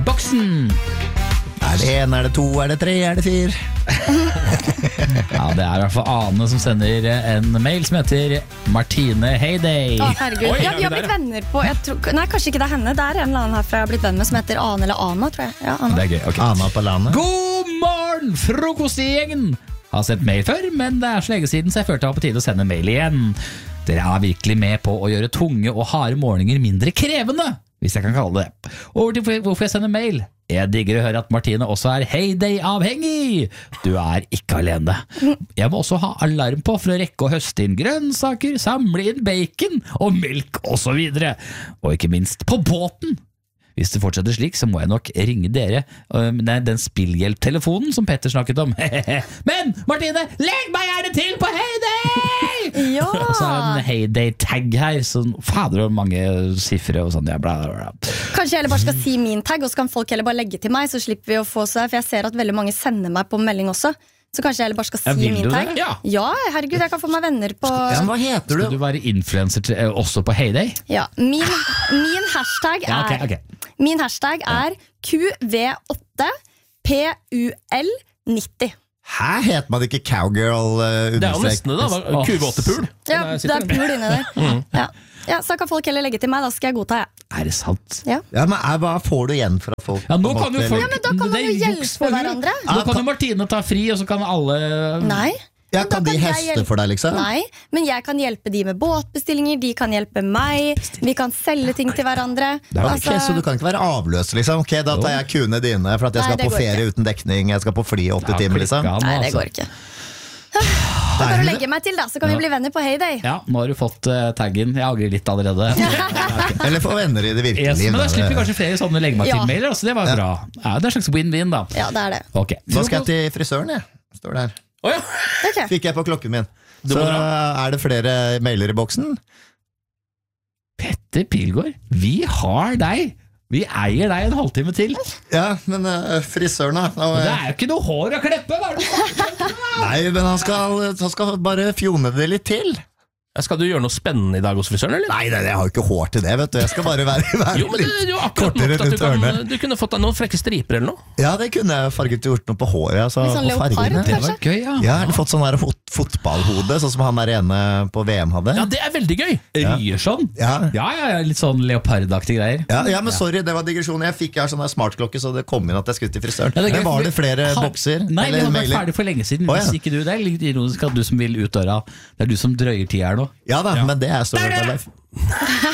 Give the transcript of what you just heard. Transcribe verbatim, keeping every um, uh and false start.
Boksen. Er det en, er det to, er det tre, er det fire? Ja, det er i hvert fall Ane som sender en mail som heter Martine Heyday. Å, herregud. Oi, ja, vi har er vi blitt der, venner på jeg tror, Nei, kanskje ikke det er henne. Det er en eller annen herfra jeg har blitt venn med som heter Ane eller Ana, tror jeg. Ja, Ana. Det er gøy, ok. Ana på landet. God morgen, frokostgjengen! Har sendt mail før, men det er så lenge siden, så jeg følte det var på tide å sende mail igjen. Dere er virkelig med på å gjøre tunge og harde morgener mindre krevende, hvis jeg kan kalle det. Over til hvorfor jeg sender mail. Jeg digger å høre at Martine også er Heyday-avhengig. Du er ikke alene. Jeg må også ha alarm på for å rekke å høste inn grønnsaker, samle inn bacon og melk og så videre. Og ikke minst på båten. Hvis det fortsetter slik, så må jeg nok ringe dere um, nei, den spillhjelptelefonen som Petter snakket om. Men, Martine, legg meg gjerne til på Heyday! Ja. Så er det en Heyday-tag her, så fader og mange siffre og sånn. Ja, bla, bla, bla. Kanskje jeg heller bare skal si min tag, og så kan folk heller bare legge til meg, så slipper vi å få så her, for jeg ser at veldig mange sender meg på melding også. Så kanskje jeg heller bare skal si Ja, vil min du tag. det? Ja. ja, herregud, jeg kan få meg venner på Ja, men hva heter Skal du? du være influencer til, eh, også på Heyday? Ja, min, min hashtag er Ja, ok, ok. Min hashtag er Q V åtte P U L nitti. Hæ, heter man ikke cowgirl uh, Det er jo nesten det, da. Q V åtte-pul. Ja, det er pul inni der. Ja. Ja, så kan folk heller legge til meg, da skal jeg godta, jeg. Er det sant? Ja. Ja, men er, hva får du igjen fra folk? Ja, nå på kan jo båten, folk eller? Ja, men da kan man det er jo juks hjelpe for hun. hverandre. Nå kan jo Martine ta fri, og så kan alle Nei. Ja, Men da kan de jeg heste hjelpe- for deg, liksom? Nei, men jeg kan hjelpe de med båtbestillinger, de kan hjelpe meg, vi kan selge ting til hverandre. Ja, Altså- ok, så du kan ikke være avløs, liksom? Ok, da tar jeg kuene dine for at jeg Nei, skal det på går ferie uten dekning. Jeg skal på fly i åtte Ja, timer, liksom. klikka nå, Nei, det altså. går ikke. Da kan du legge meg til, da, så kan vi bli venner på Heyday. Ja, nå har du fått uh, taggen. Jeg angrer litt allerede. Eller få venner i det virkelige Yes, liv. men da da. slipper vi kanskje flere sånne legge meg Ja. til-mailer. Altså, det var Ja. bra. Ja, det er en slags win-win, da. Ja, det er det. Ok. Nå skal jeg til frisøren, jeg. Står det her. Å ja. Ok. Fikk jeg på klokken min. Du Så må dra. er det flere mailer i boksen. Petter Pilgaard, vi har deg. Vi eier deg en halvtime til. Ja, men uh, frisøren, da. Nå, Det eh, er jo ikke noe hår å klippe. Hva er det du snakker om? Nei, men han skal, han skal bare fjone det litt til. Skal du gjøre noe spennende i dag hos frisøren, eller? Nei, nei, jeg har jo ikke hår til det, vet du. Jeg skal bare være, være Jo, men det litt er jo akkurat kortere nok at du, rundt kan, ørene. du kunne fått deg noen frekke striper eller noe. Ja, det kunne jeg farget gjort noe på håret. Altså, Litt sånn på leopard, fargene. Det kanskje? var gøy, ja. Ja, eller fått sånn der fot fotballhode, sånn som han der ene på V M hadde. Ja, det er veldig gøy. Ryerson. Ja. Ja, ja, ja, litt sånn leopardaktige greier. Ja, ja, men sorry, det var digresjon. Jeg fikk her sånn der smartklokke, så det kom inn at jeg skulle til frisøren. Ja, det er Men gøy, var for det flere vi- bokser? Nei, vi eller har vært mailer? ferdig for lenge siden. Å, ja. Hvis ikke du, det er litt ironisk at du som vil ut døra, det er du som drøyer tida her nå. Ja da, men det er stort.